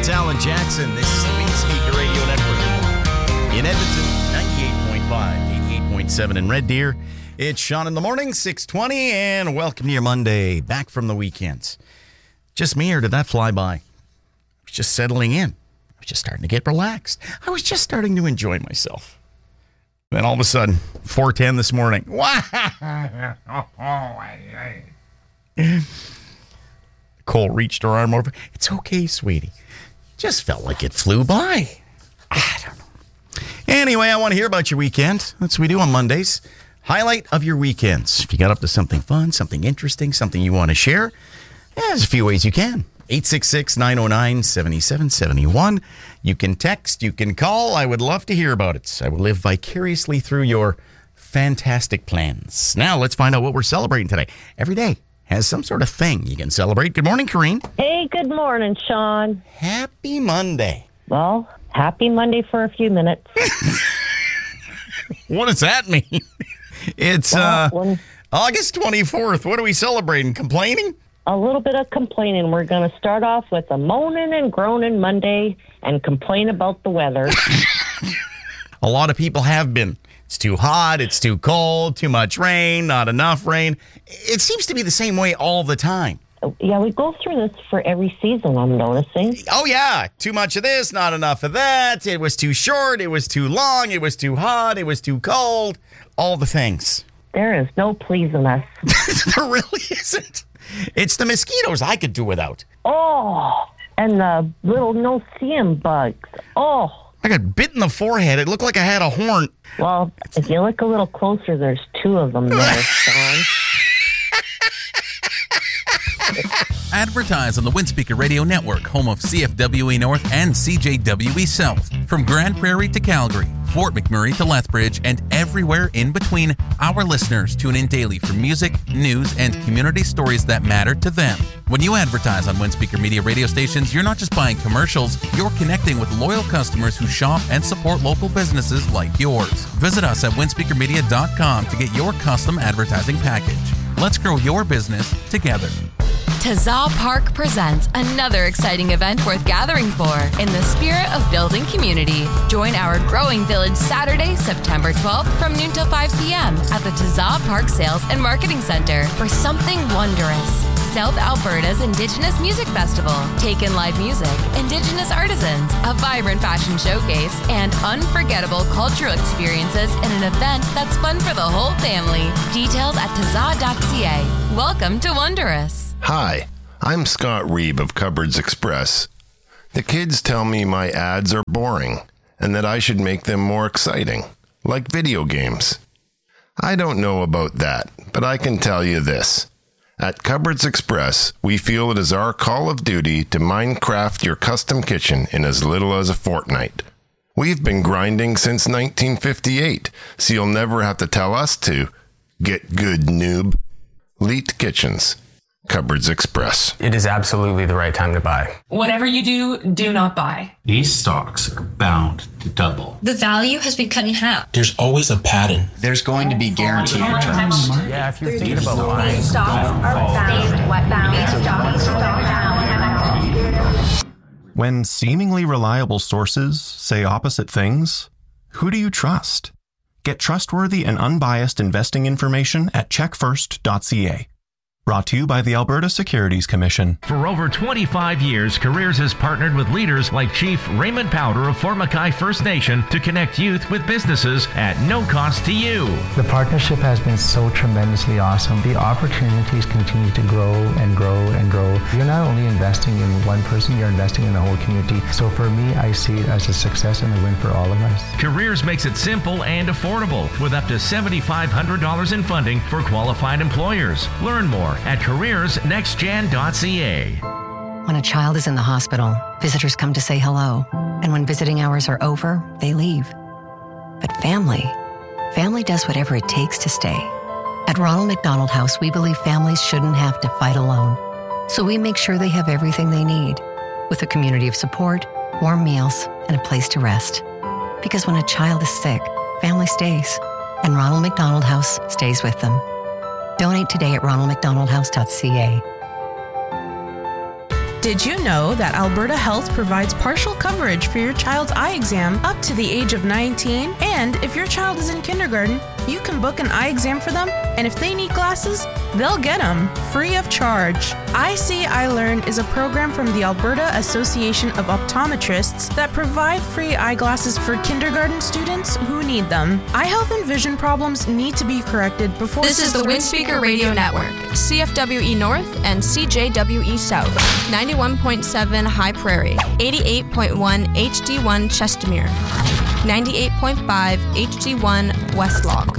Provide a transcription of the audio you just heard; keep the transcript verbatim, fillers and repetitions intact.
It's Alan Jackson. This is the Beat Speaker Radio Network. In Edmonton, ninety-eight point five, eighty-eight point seven in Red Deer. It's Sean in the morning, six twenty, and welcome to your Monday, back from the weekends. Just me, or did that fly by? I was just settling in. I was just starting to get relaxed. I was just starting to enjoy myself. Then all of a sudden, four ten this morning. Cole reached her arm over. It's okay, sweetie. Just felt like it flew by. I don't know. Anyway, I want to hear about your weekend. That's what we do on Mondays. Highlight of your weekends. If you got up to something fun, something interesting, something you want to share, yeah, there's a few ways you can. eight six six, nine oh nine, seven seven seven one. You can text, you can call. I would love to hear about it. I will live vicariously through your fantastic plans. Now, let's find out what we're celebrating today. Every day has some sort of thing you can celebrate. Good morning, Corrine. Hey, good morning, Sean. Happy Monday. Well, happy Monday for a few minutes. What does that mean? It's uh, Well, August twenty-fourth. What are we celebrating? Complaining? a little bit of complaining. We're going to start off with a moaning and groaning Monday and complain about the weather. A lot of people have been. It's too hot, it's too cold, too much rain, not enough rain. It seems to be the same way all the time. Yeah, we go through this for every season, I'm noticing. Oh, yeah. Too much of this, not enough of that. It was too short, it was too long, it was too hot, it was too cold. All the things. There is no pleasing us. There really isn't. It's the mosquitoes I could do without. Oh, and the little no-see-em bugs. Oh. I got bit in the forehead. It looked like I had a horn. Well, if you look a little closer, there's two of them there, Sean. Advertise on the Windspeaker Radio Network, home of C F W E North and C J W E South. From Grand Prairie to Calgary, Fort McMurray to Lethbridge, and everywhere in between, our listeners tune in daily for music, news, and community stories that matter to them. When you advertise on Windspeaker Media radio stations, you're not just buying commercials, you're connecting with loyal customers who shop and support local businesses like yours. Visit us at winspeaker media dot com to get your custom advertising package. Let's grow your business together. Tazah Park presents another exciting event worth gathering for in the spirit of building community. Join our growing village Saturday, September twelfth from noon till five p.m. at the Tazah Park Sales and Marketing Center for something wondrous. South Alberta's Indigenous Music Festival, Take-In Live Music, Indigenous Artisans, a vibrant fashion showcase, and unforgettable cultural experiences in an event that's fun for the whole family. Details at tazah dot c a. Welcome to Wondrous. Hi, I'm Scott Reeb of Cupboards Express. The kids tell me my ads are boring and that I should make them more exciting, like video games. I don't know about that, but I can tell you this. At Cupboards Express, we feel it is our call of duty to Minecraft your custom kitchen in as little as a fortnight. We've been grinding since nineteen fifty-eight, so you'll never have to tell us to. Get good, noob. Leet Kitchens. Cupboards Express. It is absolutely the right time to buy. Whatever you do, do not buy. These stocks are bound to double. The value has been cut in half. There's always a pattern. There's going to be guaranteed returns. Yeah, if you're thinking about buying. These stocks are bound. These stocks are bound. When seemingly reliable sources say opposite things, who do you trust? Get trustworthy and unbiased investing information at check first dot c a. Brought to you by the Alberta Securities Commission. For over twenty-five years, Careers has partnered with leaders like Chief Raymond Powder of Fort Mackay First Nation to connect youth with businesses at no cost to you. The partnership has been so tremendously awesome. The opportunities continue to grow and grow and grow. You're not only investing in one person, you're investing in the whole community. So for me, I see it as a success and a win for all of us. Careers makes it simple and affordable with up to seven thousand five hundred dollars in funding for qualified employers. Learn more at careers next gen dot c a. When a child is in the hospital, visitors come to say hello. And when visiting hours are over, they leave. But family, family does whatever it takes to stay. At Ronald McDonald House, we believe families shouldn't have to fight alone. So we make sure they have everything they need, with a community of support, warm meals, and a place to rest. Because when a child is sick, family stays. And Ronald McDonald House stays with them. Donate today at ronald mcdonald house dot c a. Did you know that Alberta Health provides partial coverage for your child's eye exam up to the age of nineteen? And if your child is in kindergarten, you can book an eye exam for them, and if they need glasses, they'll get them free of charge. I See, I Learn is a program from the Alberta Association of Optometrists that provide free eyeglasses for kindergarten students who need them. Eye health and vision problems need to be corrected before... This is the Windspeaker Radio Network, C F W E North and C J W E South, ninety-one point seven High Prairie, eighty-eight point one H D one Chestermere, ninety-eight point five H D one West Log.